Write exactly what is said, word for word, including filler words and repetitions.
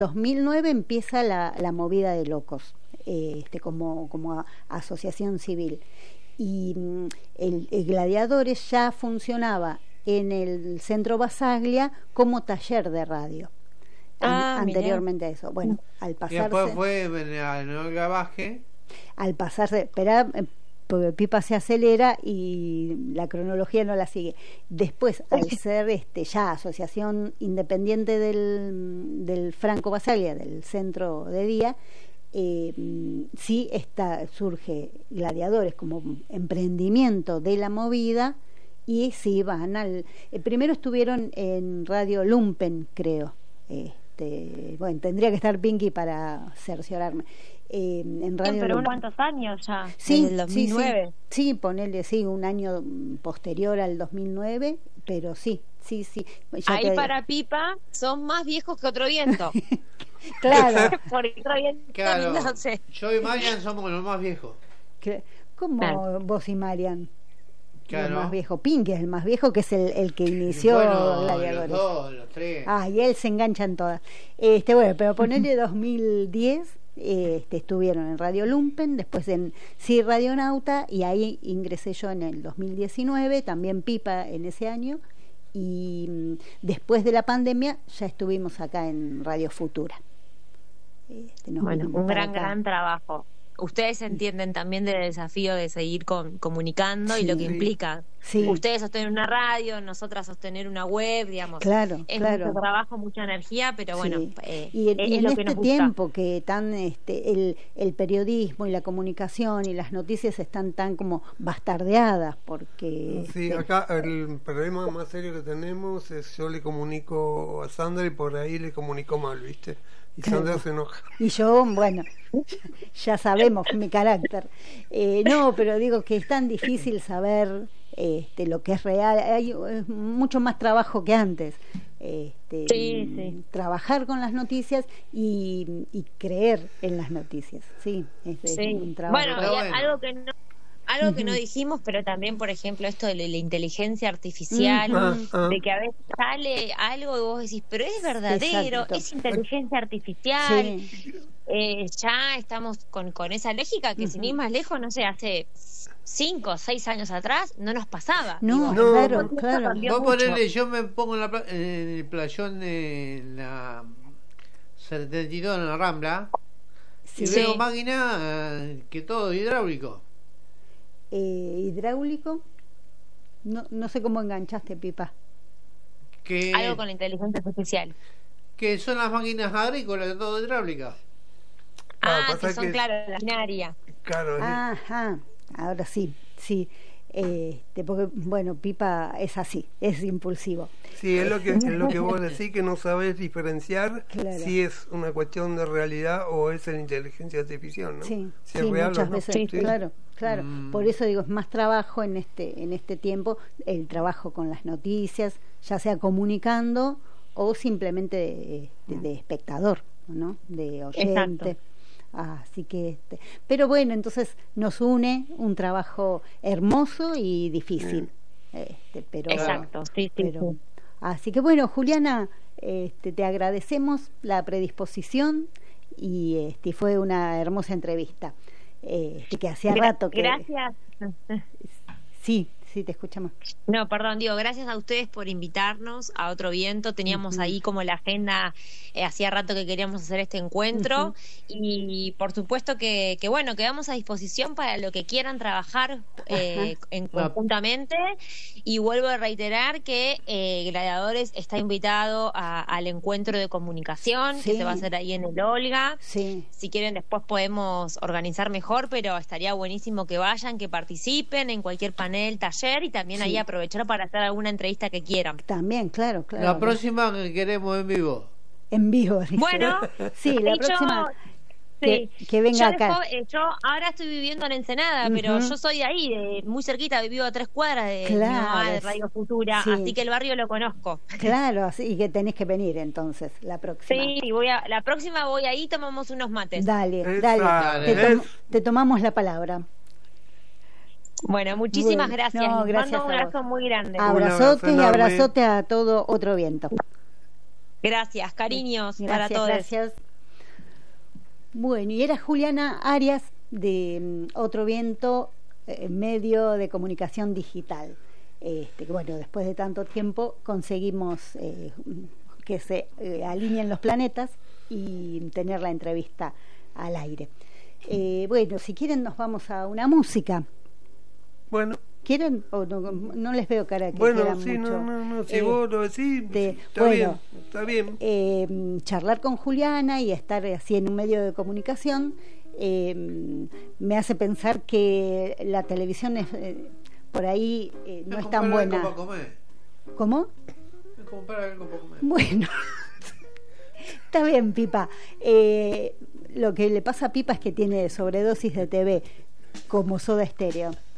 dos mil nueve empieza la, la movida de locos, eh, este, como, como a, asociación civil. Y mm, el, el Gladiadores ya funcionaba en el Centro Basaglia como taller de radio. Ah, An- anteriormente a eso. Bueno, al Y pasarse... después fue a Olga Vázquez. Al pasarse... Esperá, eh, porque Pipa se acelera y la cronología no la sigue. Después, al ser este ya asociación independiente del, del Franco Basaglia, del centro de día, eh, sí está, surge Gladiadores como emprendimiento de la movida, y sí van al... Eh, primero estuvieron en Radio Lumpen, creo. Este, bueno, tendría que estar Pinky para cerciorarme. Eh, en Radio pero Lumpen. ¿cuántos años ya? Sí, ¿Desde el dos mil nueve? Sí, sí, ponele, sí, un año posterior al dos mil nueve, pero sí, sí, sí. Ya Ahí te... para Pipa son más viejos que Otro Viento. Claro. Porque Otro Viento, Claro, no sé. yo y Marian somos los más viejos. ¿Cómo Claro. vos y Marian? Claro. El más viejo, Pinky es el más viejo, que es el, el que inició Bueno, Gladiadores. los dos, los tres. Ah, y él se engancha en todas. Este, bueno, pero ponele dos mil diez, este, estuvieron en Radio Lumpen, después en Sí Radionauta, y ahí ingresé yo en el dos mil diecinueve, también Pipa en ese año, y mm, después de la pandemia ya estuvimos acá en Radio Futura. Este, nos Bueno, vinimos un para gran, acá. gran trabajo. Ustedes entienden también del desafío de seguir con, comunicando Sí. y lo que implica. Sí. Ustedes sostener una radio, nosotras sostener una web, digamos. Claro, es claro. mucho trabajo, mucha energía, pero bueno, Sí. eh, y, en- es, y es en lo este que nos gusta. tiempo que tan este el, el periodismo y la comunicación y las noticias están tan como bastardeadas, porque Sí, este, acá el problema más serio que tenemos es yo le comunico a Sandra y por ahí le comunico mal, ¿viste? Y Sandra se enoja. y yo, bueno, ya sabemos mi carácter. Eh, no, pero digo que es tan difícil saber este, lo que es real. Hay es mucho más trabajo que antes. Este, Sí, sí. Trabajar con las noticias y, y creer en las noticias. Sí, es, es Sí. un trabajo. Bueno, Pero y bueno. algo que no algo que no Ujú. dijimos, pero también, por ejemplo, esto de la, la inteligencia artificial, Ujú. Ah, ah. de que a veces sale algo y vos decís, pero es verdadero, Exacto. es inteligencia artificial. Sí. Eh, ya estamos con, con esa lógica que, Ujú. sin ir más lejos, no sé, hace cinco o seis años atrás no nos pasaba. No, Digo, claro, esto claro. cambió Vos mucho. ponele, yo me pongo en, la, pla- en el playón de la setenta y dos en la Rambla, Sí. y Sí. veo máquina eh, que todo hidráulico. Eh, hidráulico. No, no sé cómo enganchaste, Pipa. Que, Algo con la inteligencia artificial. que son las máquinas agrícolas, todo hidráulica. Ah, Ah, pasa que son, que- claro, la binaria. Claro, es- Ajá, ahora sí, sí. Este, porque, bueno, Pipa es así, es impulsivo. sí, es lo que es lo que vos decís, que no sabés diferenciar Claro. si es una cuestión de realidad o es la inteligencia artificial, ¿no? Sí, si sí, es real o muchas no. veces, Sí, claro, claro. Mm. Por eso digo, es más trabajo en este, en este tiempo, el trabajo con las noticias, ya sea comunicando o simplemente de, de- de espectador, ¿no? De oyente. Exacto. Así que, este, pero bueno, entonces nos une un trabajo hermoso y difícil. Este, pero, Exacto, sí, sí, pero- sí. Así que bueno, Juliana, este, te agradecemos la predisposición y este, fue una hermosa entrevista. Este, que hacía Gra- rato que... Gracias. Sí, sí, te escuchamos. No, perdón, digo, gracias a ustedes por invitarnos a Otro Viento. Teníamos Ujú. ahí como la agenda, eh, hacía rato que queríamos hacer este encuentro. Ujú. Y por supuesto que, que, bueno, quedamos a disposición para lo que quieran trabajar eh, en, conjuntamente. Y vuelvo a reiterar que eh, Gladiadores está invitado a- al encuentro de comunicación que Sí. se va a hacer ahí en el Olga. Sí, Si quieren después podemos organizar mejor, pero estaría buenísimo que vayan, que participen en cualquier panel, taller, y también Sí. ahí aprovechar para hacer alguna entrevista que quieran. también, claro, claro. La próxima que queremos en vivo. En vivo. dice. Bueno, sí, la y yo- próxima sí. que, que venga yo, acá. dejo- eh, yo ahora estoy viviendo en Ensenada, pero Ujú. yo soy de ahí, de, muy cerquita, vivo a tres cuadras de mi Claro, mamá, de Radio Futura, sí. así que el barrio lo conozco. Claro, así que tenés que venir entonces, la próxima. Sí, voy a, la próxima voy ahí, tomamos unos mates. Dale, Esa, dale. Te, es. tom- te tomamos la palabra. Bueno, muchísimas Bueno, gracias. no, Les gracias mando un a vos. abrazo muy grande. abrazo Abrazote y enorme. abrazote a todo Otro Viento. Gracias, cariños gracias, para todos. Gracias. Bueno, y era Juliana Arias de um, Otro Viento, eh, medio de comunicación digital. Este, que bueno, después de tanto tiempo conseguimos eh, que se eh, alineen los planetas y tener la entrevista al aire. Eh, bueno, si quieren nos vamos a una música. Bueno. ¿Quieren? O no, no les veo cara que bueno, quieran sí, mucho. No, no, no, si eh, vos lo decís, de, está bueno, bien, está bien. Eh, charlar con Juliana y estar así en un medio de comunicación eh, me hace pensar que la televisión es, eh, por ahí eh, no es, es tan buena. Algo para comer. ¿Cómo? Es comprar algo para comer. Bueno, está bien, Pipa. Eh, lo que le pasa a Pipa es que tiene sobredosis de T V, como Soda Stereo.